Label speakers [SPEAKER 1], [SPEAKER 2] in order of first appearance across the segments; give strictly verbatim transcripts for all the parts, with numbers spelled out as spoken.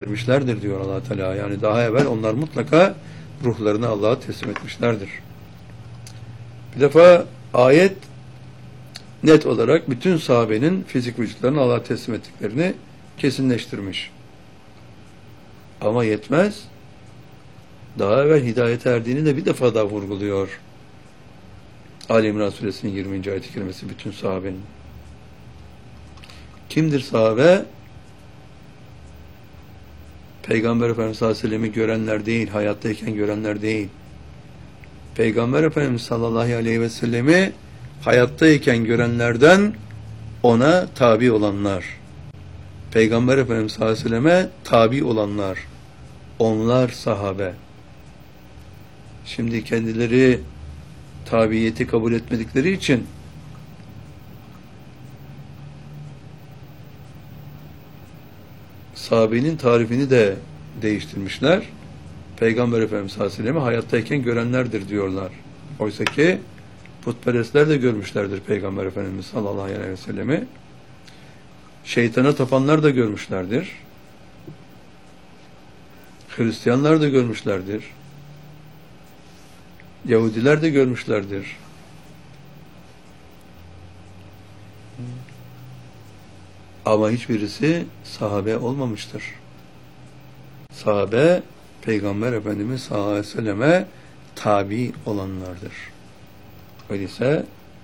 [SPEAKER 1] vermişlerdir diyor Allah Teala. Yani daha evvel onlar mutlaka ruhlarını Allah'a teslim etmişlerdir. Bir defa ayet net olarak bütün sahabenin fizik vücutlarını Allah'a teslim ettiklerini kesinleştirmiş. Ama yetmez. Daha evvel hidayete erdiğini de bir defa daha vurguluyor. Ali İmran Suresinin yirminci ayet-i kerimesi bütün sahabenin. Kimdir sahabe? Peygamber Efendimiz sallallahu aleyhi ve sellem'i görenler değil, hayattayken görenler değil. Peygamber Efendimiz sallallahu aleyhi ve sellem'i hayattayken görenlerden ona tabi olanlar. Peygamber Efendimiz sallallahu aleyhi ve selleme tabi olanlar. Onlar sahabe. Şimdi kendileri tabiyeti kabul etmedikleri için sahabenin tarifini de değiştirmişler. Peygamber Efendimiz sallallahu aleyhi ve sellem'i hayattayken görenlerdir diyorlar. Oysa ki putperestler de görmüşlerdir Peygamber Efendimiz sallallahu aleyhi ve sellem'i. Şeytana tapanlar da görmüşlerdir. Hristiyanlar da görmüşlerdir. Yahudiler de görmüşlerdir. Ama hiçbirisi sahabe olmamıştır. Sahabe, Peygamber Efendimiz sallallahu aleyhi ve selleme tabi olanlardır. Öyleyse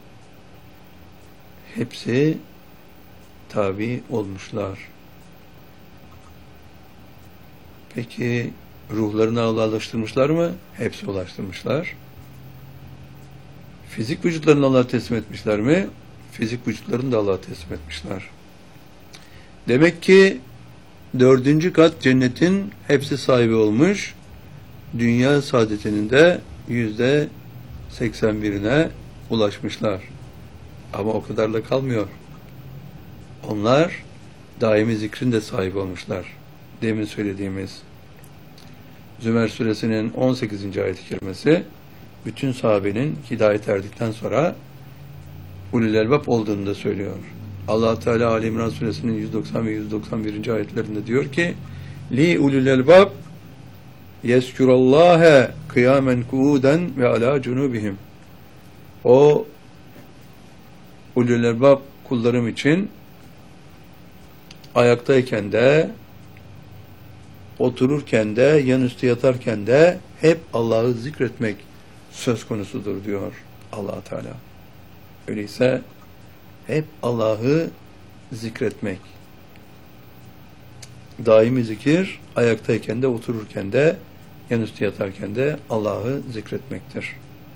[SPEAKER 1] hepsi tabi olmuşlar. Peki ruhlarını Allah'a ulaştırmışlar mı? Hepsi ulaştırmışlar. Fizik vücutlarını Allah'a teslim etmişler mi? Fizik vücutlarını da Allah'a teslim etmişler. Demek ki dördüncü kat cennetin hepsi sahibi olmuş. Dünya saadetinin de yüzde seksen birine ulaşmışlar. Ama o kadarla kalmıyor. Onlar daimi zikrin de sahibi olmuşlar. Demin söylediğimiz Zümer suresinin on sekizinci ayet-i kerimesi bütün sahabenin hidayet erdikten sonra ulul elbab olduğunu da söylüyor. Allah Teala Ali İmran suresinin yüz doksan ve yüz doksan birinci ayetlerinde diyor ki: "Li ulul elbab yezkurallâhe kıyamen kuuden ve ala cunubihim." O ulul elbab kullarım için ayaktayken de, otururken de, yanüstü yatarken de hep Allah'ı zikretmek söz konusudur diyor Allah Teala. Öyleyse hep Allah'ı zikretmek. Daimi zikir, ayaktayken de, otururken de, yanüstü yatarken de Allah'ı zikretmektir.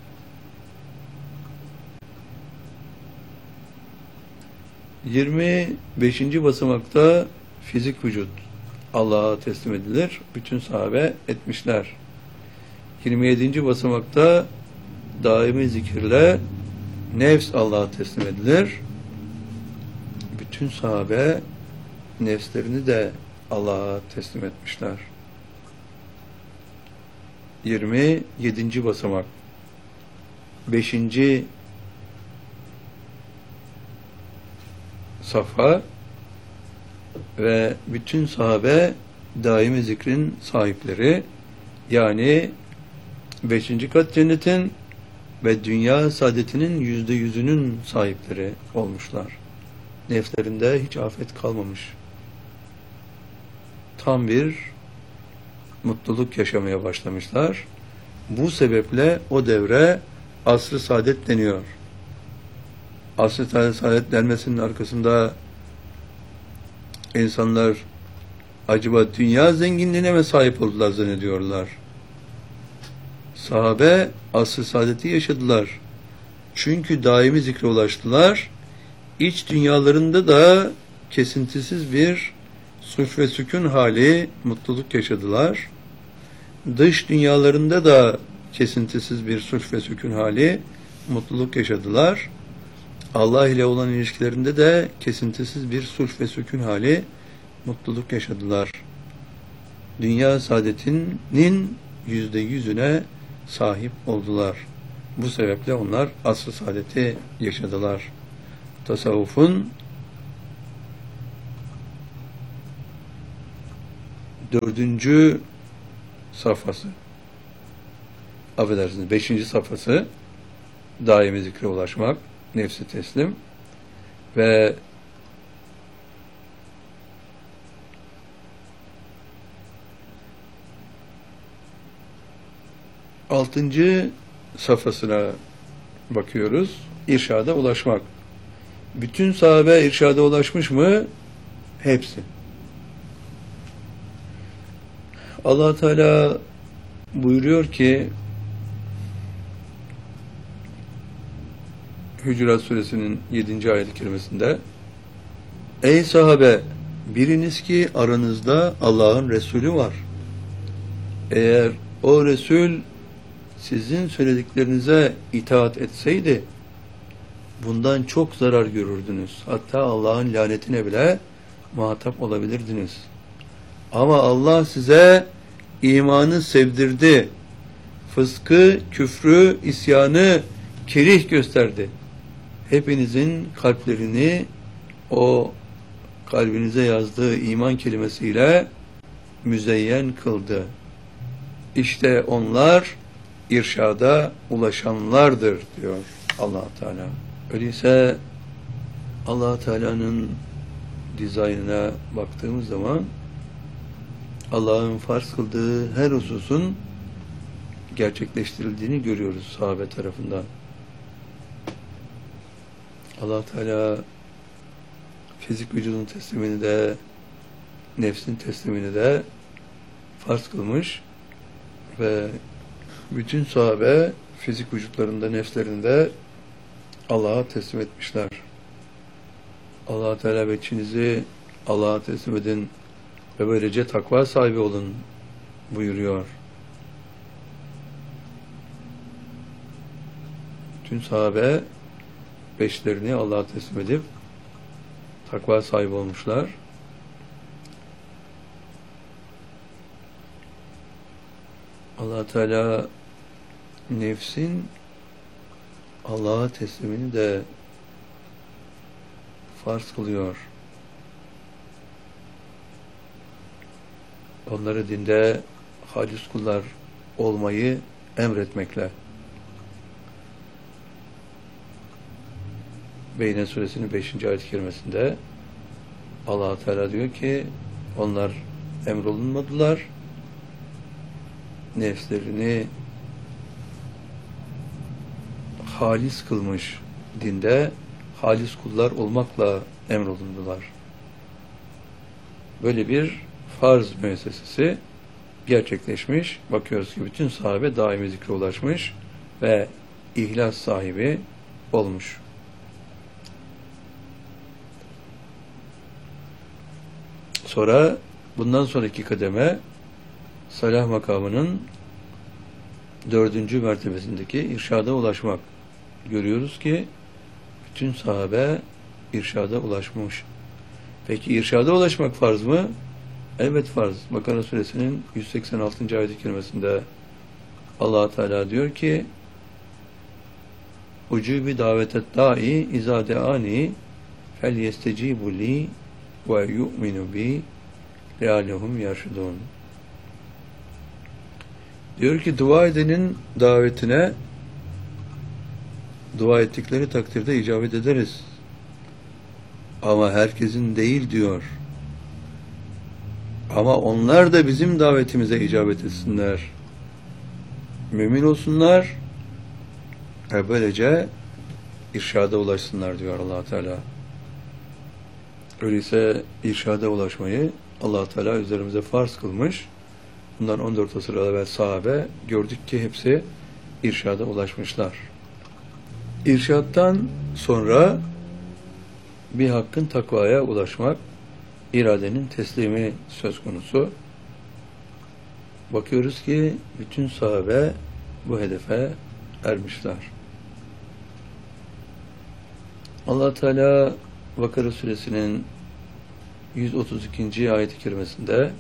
[SPEAKER 1] yirmi beşinci basamakta fizik vücut Allah'a teslim edilir. Bütün sahabe etmişler. yirmi yedinci basamakta daimi zikirle nefs Allah'a teslim edilir. Bütün sahabe nefslerini de Allah'a teslim etmişler. yirmi yedinci basamak. beşinci safha ve bütün sahabe daimi zikrin sahipleri, yani beşinci kat cennetin ve dünya saadetinin yüzde yüzünün sahipleri olmuşlar. Nefslerinde hiç afet kalmamış. Tam bir mutluluk yaşamaya başlamışlar. Bu sebeple o devre asr-ı saadet deniyor. Asr-ı saadet denmesinin arkasında insanlar acaba dünya zenginliğine mi sahip oldular zannediyorlar. Sahabe asr-ı saadeti yaşadılar. Çünkü daimi zikre ulaştılar. İç dünyalarında da kesintisiz bir sulh ve sükun hali, mutluluk yaşadılar. Dış dünyalarında da kesintisiz bir sulh ve sükun hali, mutluluk yaşadılar. Allah ile olan ilişkilerinde de kesintisiz bir sulh ve sükun hali, mutluluk yaşadılar. Dünya saadetinin yüzde yüzüne sahip oldular. Bu sebeple onlar asr-ı saadeti yaşadılar. Tasavvufun dördüncü safhası, affedersiniz, beşinci safhası daimi zikre ulaşmak, nefsi teslim ve altıncı safhasına bakıyoruz. İrşada ulaşmak. Bütün sahabe irşada ulaşmış mı? Hepsi. Allah Teala buyuruyor ki Hücurat Suresinin yedinci ayet-i kerimesinde: Ey sahabe! Biriniz ki aranızda Allah'ın Resulü var. Eğer o Resul sizin söylediklerinize itaat etseydi bundan çok zarar görürdünüz. Hatta Allah'ın lanetine bile muhatap olabilirdiniz. Ama Allah size imanı sevdirdi. Fıskı, küfrü, isyanı kerih gösterdi. Hepinizin kalplerini o kalbinize yazdığı iman kelimesiyle müzeyyen kıldı. İşte onlar irşada ulaşanlardır diyor Allah Teala. Öyleyse Allah Teala'nın dizaynına baktığımız zaman Allah'ın farz kıldığı her hususun gerçekleştirildiğini görüyoruz sahabe tarafından. Allah Teala fizik vücudun teslimini de nefsin teslimini de farz kılmış ve bütün sahabe fizik vücutlarında, nefslerinde Allah'a teslim etmişler. Allah Teala ve içinizi Allah'a teslim edin ve böylece takva sahibi olun buyuruyor. Bütün sahabe beşlerini Allah'a teslim edip takva sahibi olmuşlar. Allah Teala nefsin Allah'a teslimini de farz kılıyor. Onları dinde halis kullar olmayı emretmekle. Beyne Suresinin beşinci ayet-i kerimesinde Allah Teala diyor ki onlar emrolunmadılar, nefslerini halis kılmış, dinde halis kullar olmakla emrolundular. Böyle bir farz müessesesi gerçekleşmiş. Bakıyoruz ki bütün sahabe daimi zikre ulaşmış ve ihlas sahibi olmuş. Sonra bundan sonraki kademe salah makamının dördüncü mertebesindeki irşada ulaşmak. Görüyoruz ki bütün sahabe irşada ulaşmış. Peki irşada ulaşmak farz mı? Evet farz. Bakara Suresinin yüz seksen altıncı ayet-i kerimesinde Allah Teala diyor ki ucubi davetet da'i izâ de'ani fel yestecibu li ve yu'minu bi leallehum yerşudun. Diyor ki dua edenin davetine dua ettikleri takdirde icabet ederiz. Ama herkesin değil diyor. Ama onlar da bizim davetimize icabet etsinler. Mümin olsunlar ve böylece irşada ulaşsınlar diyor Allah Teala. Öyleyse irşada ulaşmayı Allah Teala üzerimize farz kılmış. Bundan on dört asır evvel sahabe gördük ki hepsi irşada ulaşmışlar. İrşattan sonra bir hakkın takvaya ulaşmak, iradenin teslimi söz konusu. Bakıyoruz ki bütün sahabe bu hedefe ermişler. Allah Teala Bakara Suresinin yüz otuz ikinci ayet-i kerimesinde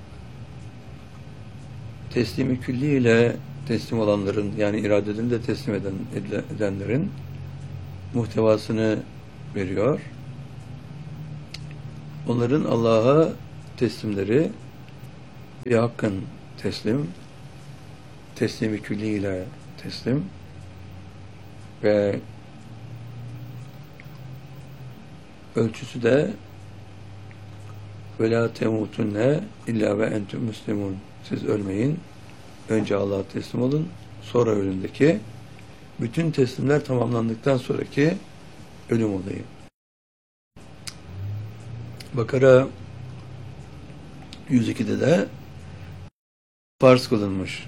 [SPEAKER 1] teslimi külli ile teslim olanların, yani iradelerini de teslim eden, edenlerin muhtevasını veriyor. Onların Allah'a teslimleri bir hakkın teslim, teslimi külliyle teslim ve ölçüsü de وَلَا تَمُوتُنَّ اِلَّا وَاَنْتُمْ مُسْلِمُونَ. Siz ölmeyin, önce Allah'a teslim olun, sonra ölümdeki, bütün teslimler tamamlandıktan sonraki ölüm olayı. Bakara yüz ikide de farz kılınmış.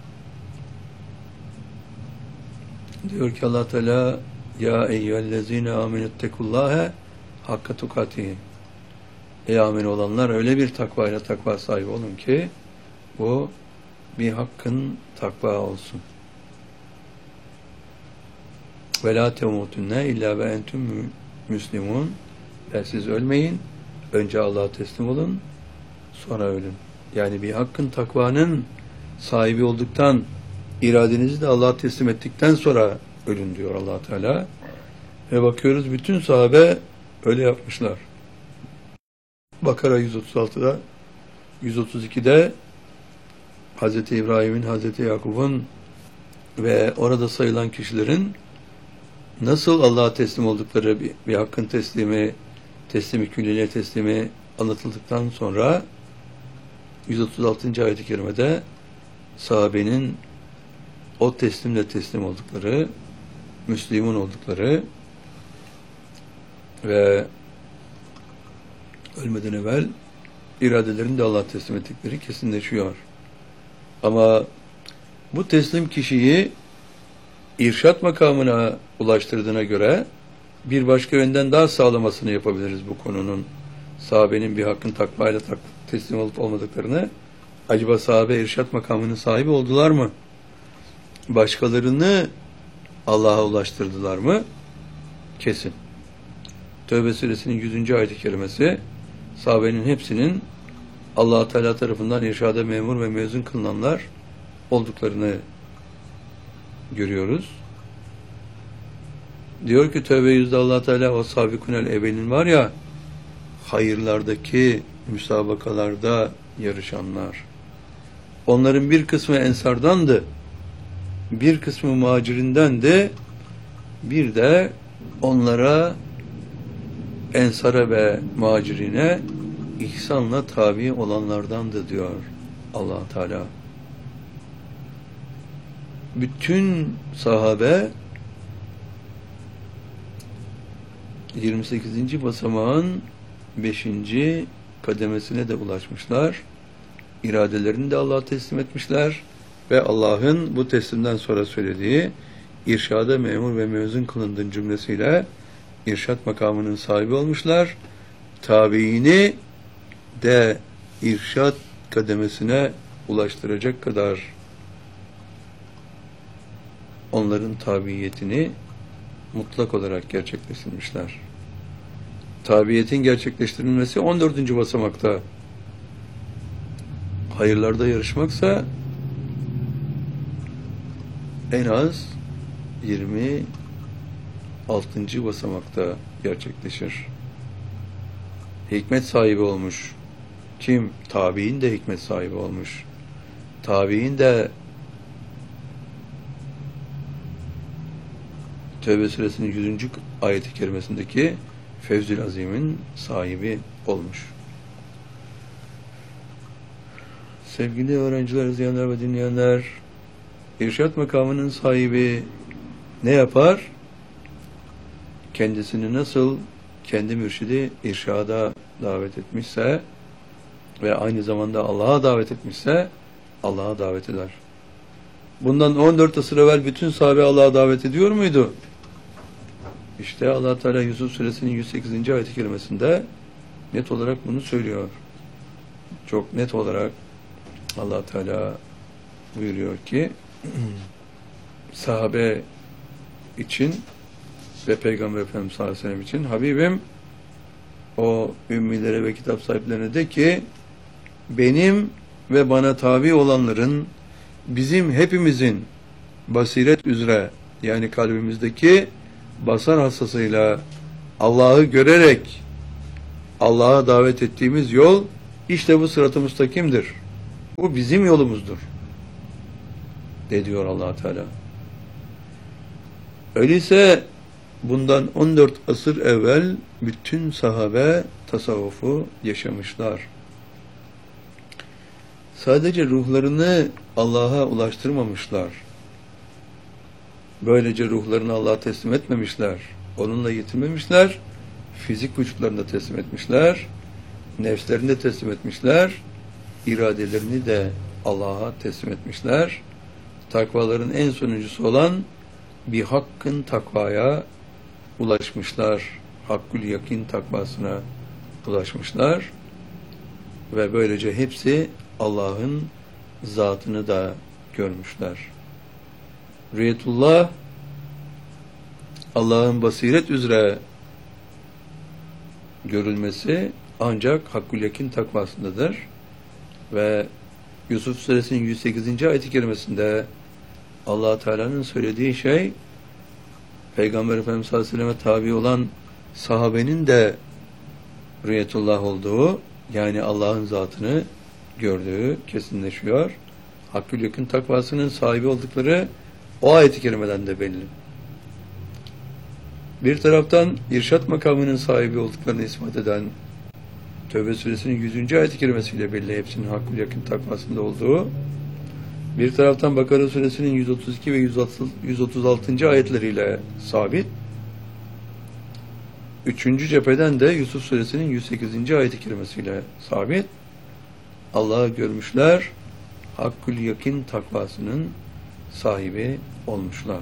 [SPEAKER 1] Diyor ki Allah Teala, ya eyyühellezine amenüttekullâhe hakka tukatihi. Ey amin olanlar, öyle bir takvayla takva sahibi olun ki bu bir hakkın takva olsun. Ve la temutunne illa ve entüm müslimun. Ve siz ölmeyin, önce Allah'a teslim olun, sonra ölün. Yani bir hakkın takvanın sahibi olduktan, iradenizi de Allah'a teslim ettikten sonra ölün diyor Allah Teala. Ve bakıyoruz bütün sahabe öyle yapmışlar. Bakara yüz otuz altıda, yüz otuz ikide Hazreti İbrahim'in, Hazreti Yakup'un ve orada sayılan kişilerin nasıl Allah'a teslim oldukları, bir, bir hakkın teslimi, teslimi külliye teslimi anlatıldıktan sonra yüz otuz altıncı ayet-i kerimede sahabenin o teslimle teslim oldukları, Müslüman oldukları ve ölmeden evvel iradelerini de Allah'a teslim ettikleri kesinleşiyor. Ama bu teslim kişiyi irşat makamına ulaştırdığına göre bir başka yönden daha sağlamasını yapabiliriz bu konunun. Sahabenin bir hakkın takvayla tak teslim olup olmadıklarını. Acaba sahabe irşat makamının sahibi oldular mı? Başkalarını Allah'a ulaştırdılar mı? Kesin. Tövbe suresinin yüzüncü ayet-i kerimesi sahabenin hepsinin Allah Teala tarafından irşada memur ve mezun kılınanlar olduklarını görüyoruz. Diyor ki Tövbe yüzde Allah Teala o sabikunel evvelin var ya, hayırlardaki müsabakalarda yarışanlar. Onların bir kısmı ensardandı, bir kısmı muhacirindendi, bir de onlara, ensara ve muhacirine ihsanla tabi olanlardandı diyor Allah Teala. Bütün sahabe yirmi sekizinci basamağın beşinci kademesine de ulaşmışlar. İradelerini de Allah'a teslim etmişler ve Allah'ın bu teslimden sonra söylediği irşada memur ve mezun kılındığın cümlesiyle irşat makamının sahibi olmuşlar. Tabiini de irşat kademesine ulaştıracak kadar onların tabiyetini mutlak olarak gerçekleştirmişler. Tabiyetin gerçekleştirilmesi on dördüncü basamakta. Hayırlarda yarışmaksa en az yirmi altıncı basamakta gerçekleşir. Hikmet sahibi olmuş. Kim? Tabiin de hikmet sahibi olmuş. Tabiin de Tevbe suresinin yüzüncü ayet-i kerimesindeki Fevzül Azim'in sahibi olmuş. Sevgili öğrenciler, izleyenler ve dinleyenler, irşat makamının sahibi ne yapar? Kendisini nasıl kendi mürşidi irşada davet etmişse ve aynı zamanda Allah'a davet etmişse Allah'a davet eder. Bundan on dört asır evvel bütün sahabe Allah'a davet ediyor muydu? İşte Allah Teala Yusuf suresinin yüz sekizinci ayet-i kerimesinde net olarak bunu söylüyor. Çok net olarak Allah Teala buyuruyor ki sahabe için ve Peygamber Efendimiz sallallahu aleyhi ve sellem için Habibim o ümmilere ve kitap sahiplerine de ki benim ve bana tabi olanların, bizim hepimizin basiret üzere, yani kalbimizdeki basar hassasıyla Allah'ı görerek Allah'a davet ettiğimiz yol işte bu sırat-ı müstakimdir. Bu bizim yolumuzdur de diyor Allah Teala. Öyleyse bundan on dört asır evvel bütün sahabe tasavvufu yaşamışlar. Sadece ruhlarını Allah'a ulaştırmamışlar. Böylece ruhlarını Allah'a teslim etmemişler. Onunla yetinmemişler. Fizik vücutlarını da teslim etmişler. Nefslerini de teslim etmişler. İradelerini de Allah'a teslim etmişler. Takvaların en sonuncusu olan bir hakkın takvaya ulaşmışlar. Hakkül yakin takvasına ulaşmışlar. Ve böylece hepsi Allah'ın zatını da görmüşler. Rüyetullah, Allah'ın basiret üzere görülmesi ancak Hakkül Yakin takvasındadır. Ve Yusuf Suresinin yüz sekizinci ayet-i kerimesinde Allah Teala'nın söylediği şey, Peygamber Efendimiz sallallahu aleyhi ve selleme tabi olan sahabenin de Rüyetullah olduğu, yani Allah'ın zatını gördüğü kesinleşiyor. Hakkül Yakin takvasının sahibi oldukları o ayet-i kerimeden de belli. Bir taraftan irşat makamının sahibi olduklarını ispat eden Tevbe suresinin yüzüncü ayet-i kerimesiyle belli hepsinin Hakkül Yakin takvasında olduğu. Bir taraftan Bakara suresinin yüz otuz iki ve yüz otuz altıncı ayetleriyle sabit. Üçüncü cepheden de Yusuf suresinin yüz sekizinci ayet-i kerimesiyle sabit. Allah'ı görmüşler, Hakkül Yakin takvasının sahibi olmuşlar.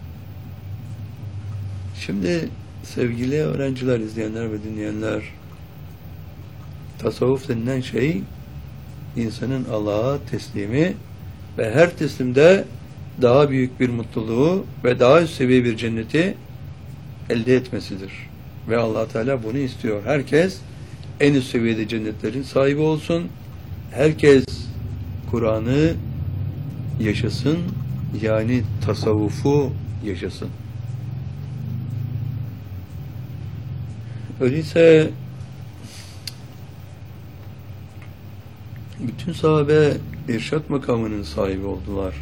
[SPEAKER 1] Şimdi sevgili öğrenciler, izleyenler ve dinleyenler, tasavvuf denilen şey insanın Allah'a teslimi ve her teslimde daha büyük bir mutluluğu ve daha üst seviye bir cenneti elde etmesidir. Ve Allah Teala bunu istiyor. Herkes en üst seviyede cennetlerin sahibi olsun. Herkes Kur'an'ı yaşasın, yani tasavvufu yaşasın. Öyleyse bütün sahabe irşat makamının sahibi oldular.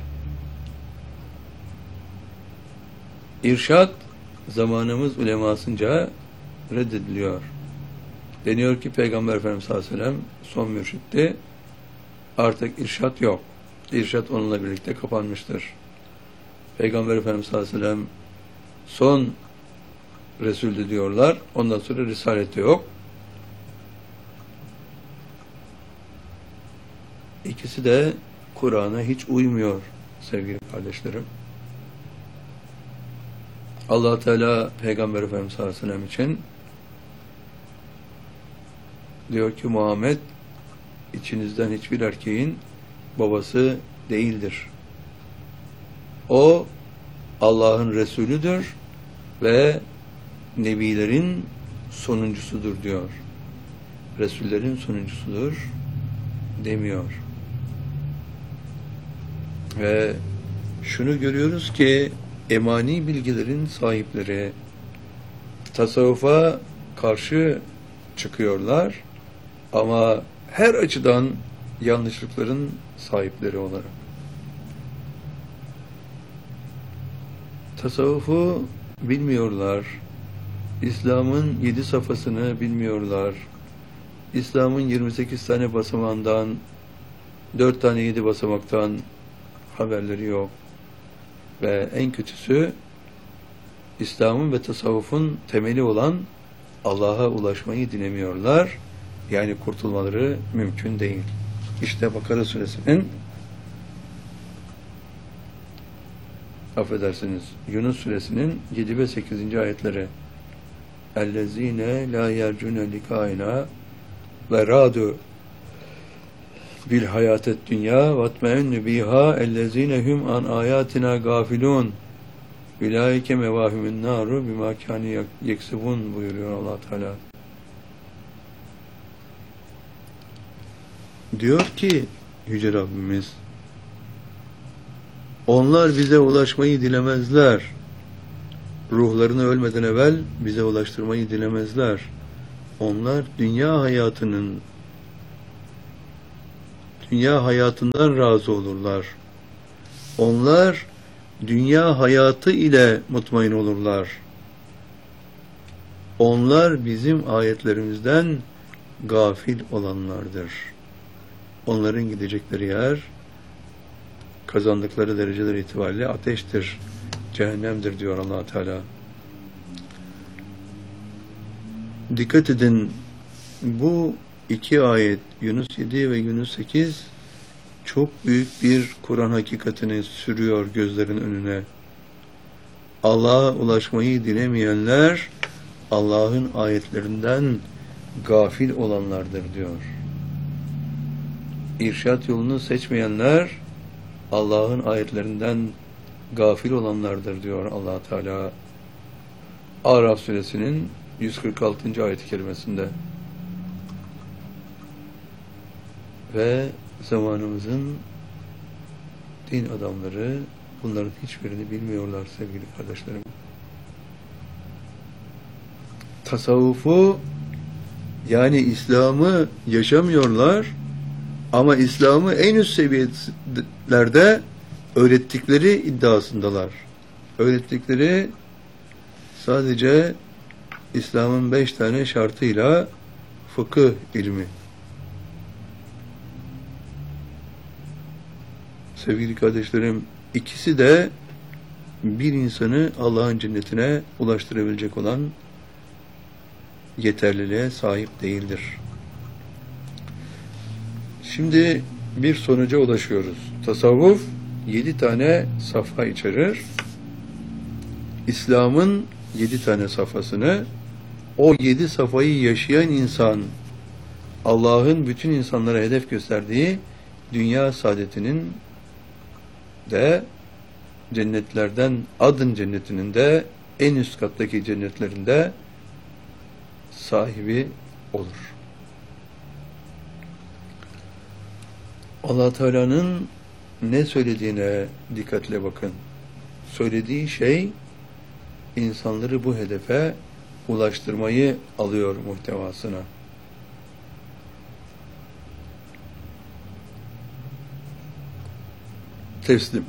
[SPEAKER 1] İrşat zamanımız ulemasınca reddediliyor. Deniyor ki Peygamber Efendimiz sallallahu aleyhi ve sellem son mürşitti. Artık irşat yok. İrşat onunla birlikte kapanmıştır. Peygamber Efendimiz sallallahu aleyhi ve sellem son Resul'dü diyorlar. Ondan sonra risaleti yok. İkisi de Kur'an'a hiç uymuyor sevgili kardeşlerim. Allah Teala Peygamber Efendimiz sallallahu aleyhi ve sellem için diyor ki Muhammed içinizden hiçbir erkeğin babası değildir. O Allah'ın Resulüdür ve Nebilerin sonuncusudur diyor. Resullerin sonuncusudur demiyor. Ve şunu görüyoruz ki emani bilgilerin sahipleri tasavvufa karşı çıkıyorlar ama her açıdan yanlışlıkların sahipleri olarak. Tasavvufu bilmiyorlar. İslam'ın yedi safhasını bilmiyorlar. İslam'ın yirmi sekiz tane basamağından, dört tane yedi basamaktan haberleri yok. Ve en kötüsü, İslam'ın ve tasavvufun temeli olan Allah'a ulaşmayı dinlemiyorlar. Yani kurtulmaları mümkün değil. İşte Bakara suresinin affedersiniz, Yunus suresinin yedi ve sekizinci ayetleri. اَلَّذ۪ينَ لَا يَرْجُنَ لِكَائِنَا وَرَادُوا بِالْحَيَاتِ الدُّنْيَا وَاتْمَئِنُّ بِهَا اَلَّذ۪ينَ هُمْ عَنْ آيَاتِنَا غَافِلُونَ اُولَٰئِكَ مَوَاهِمُ النَّارُ بِمَا كَانُوا يَكْسِبُونَ buyuruyor Allah Teala. Diyor ki Yüce Rabbimiz, onlar bize ulaşmayı dilemezler. Ruhlarını ölmeden evvel bize ulaştırmayı dilemezler. Onlar dünya hayatının dünya hayatından razı olurlar. Onlar dünya hayatı ile mutmain olurlar. Onlar bizim ayetlerimizden gafil olanlardır. Onların gidecekleri yer, kazandıkları dereceler itibariyle ateştir, cehennemdir diyor Allah Teala. Dikkat edin, bu iki ayet, Yunus yedi ve Yunus sekiz, çok büyük bir Kur'an hakikatini sürüyor gözlerin önüne. Allah'a ulaşmayı dilemeyenler, Allah'ın ayetlerinden gafil olanlardır diyor. İrşad yolunu seçmeyenler, Allah'ın ayetlerinden gafil olanlardır diyor Allah Teala. Araf suresinin yüz kırk altıncı ayet-i kerimesinde. Ve zamanımızın din adamları bunların hiçbirini bilmiyorlar sevgili kardeşlerim. Tasavvufu, yani İslam'ı yaşamıyorlar ama İslam'ı en üst seviyelerde öğrettikleri iddiasındalar. Öğrettikleri sadece İslam'ın beş tane şartıyla fıkıh ilmi. Sevgili kardeşlerim, ikisi de bir insanı Allah'ın cennetine ulaştırabilecek olan yeterliliğe sahip değildir. Şimdi bir sonuca ulaşıyoruz. Tasavvuf yedi tane safha içerir. İslam'ın yedi tane safhasını, o yedi safhayı yaşayan insan, Allah'ın bütün insanlara hedef gösterdiği dünya saadetinin de, cennetlerden, adın cennetinin de en üst kattaki cennetlerinde sahibi olur. Allah Teala'nın ne söylediğine dikkatle bakın. Söylediği şey insanları bu hedefe ulaştırmayı alıyor muhtevasına. Teslim.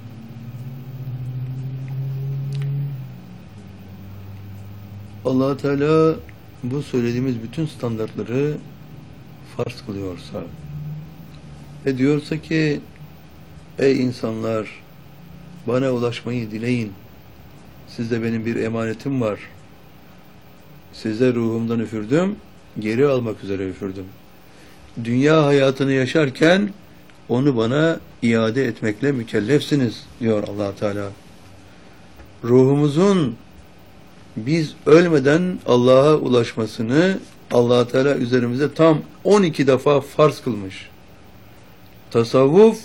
[SPEAKER 1] Allah Teala bu söylediğimiz bütün standartları farz kılıyorsa ve diyorsa ki, ey insanlar, bana ulaşmayı dileyin. Sizde benim bir emanetim var. Size ruhumdan üfürdüm, geri almak üzere üfürdüm. Dünya hayatını yaşarken onu bana iade etmekle mükellefsiniz diyor Allah Teala. Ruhumuzun biz ölmeden Allah'a ulaşmasını Allah Teala üzerimize tam on iki defa farz kılmış. Tasavvuf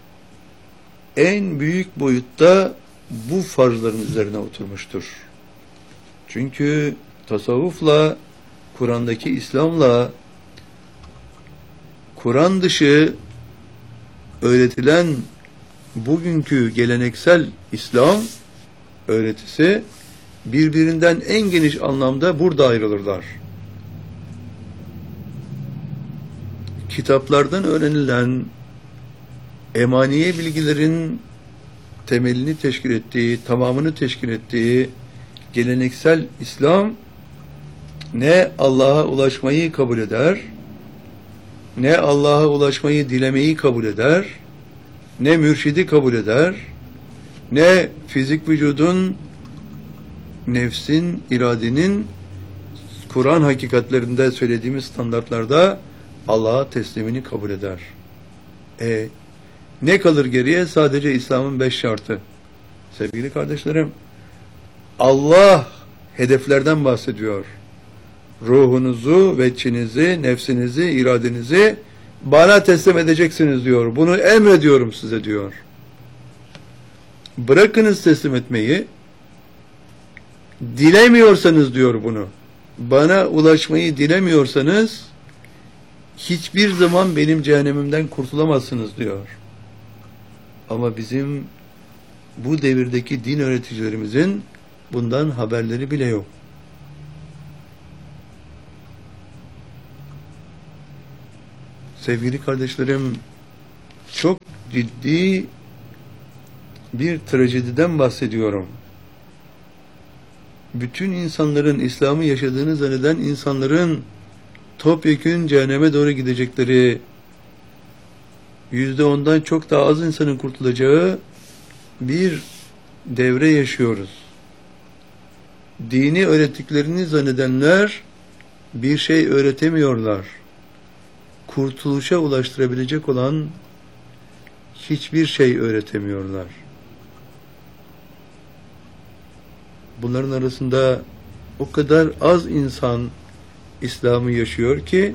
[SPEAKER 1] en büyük boyutta bu farzların üzerine oturmuştur. Çünkü tasavvufla, Kur'an'daki İslam'la, Kur'an dışı öğretilen bugünkü geleneksel İslam öğretisi birbirinden en geniş anlamda burada ayrılırlar. Kitaplardan öğrenilen emaniye bilgilerin temelini teşkil ettiği, tamamını teşkil ettiği geleneksel İslam ne Allah'a ulaşmayı kabul eder, ne Allah'a ulaşmayı dilemeyi kabul eder, ne mürşidi kabul eder, ne fizik vücudun, nefsin, iradenin Kur'an hakikatlerinde söylediğimiz standartlarda Allah'a teslimini kabul eder. E, ne kalır geriye? Sadece İslam'ın beş şartı. Sevgili kardeşlerim, Allah hedeflerden bahsediyor. Ruhunuzu, veçinizi, nefsinizi, iradenizi bana teslim edeceksiniz diyor. Bunu emrediyorum size diyor. Bırakınız teslim etmeyi. Dilemiyorsanız diyor bunu. Bana ulaşmayı dilemiyorsanız hiçbir zaman benim cehennemimden kurtulamazsınız diyor. Ama bizim bu devirdeki din öğreticilerimizin bundan haberleri bile yok. Sevgili kardeşlerim, çok ciddi bir trajediden bahsediyorum. Bütün insanların İslam'ı yaşadığını zanneden insanların topyekün cehenneme doğru gidecekleri, yüzde ondan çok daha az insanın kurtulacağı bir devre yaşıyoruz. Dini öğrettiklerini zannedenler bir şey öğretemiyorlar. Kurtuluşa ulaştırabilecek olan hiçbir şey öğretemiyorlar. Bunların arasında o kadar az insan İslam'ı yaşıyor ki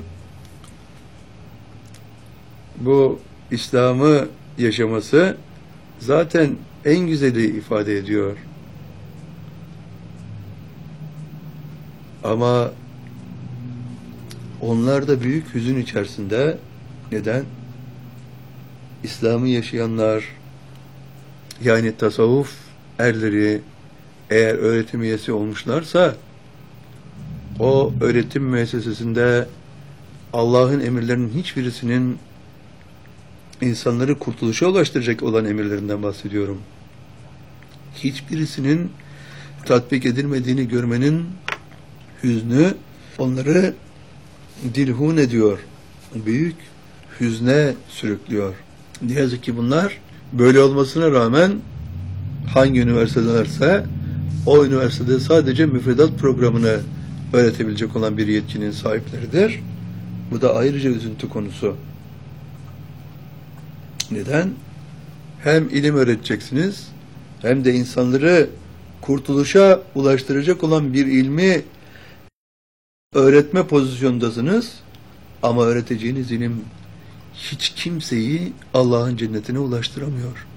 [SPEAKER 1] bu İslam'ı yaşaması zaten en güzeli ifade ediyor. Ama onlar da büyük hüzün içerisinde. Neden? İslam'ı yaşayanlar, yani tasavvuf erleri eğer öğretim üyesi olmuşlarsa, o öğretim müessesesinde Allah'ın emirlerinin hiçbirisinin insanları kurtuluşa ulaştıracak olan emirlerinden bahsediyorum. Hiçbirisinin tatbik edilmediğini görmenin hüznü onları dilhun ediyor. Büyük hüzne sürüklüyor. Ne yazık ki bunlar böyle olmasına rağmen hangi üniversitelerse o üniversitede sadece müfredat programını öğretebilecek olan bir yetkinin sahipleridir. Bu da ayrıca üzüntü konusu. Neden? Hem ilim öğreteceksiniz, hem de insanları kurtuluşa ulaştıracak olan bir ilmi öğretme pozisyondasınız. Ama öğreteceğiniz ilim hiç kimseyi Allah'ın cennetine ulaştıramıyor.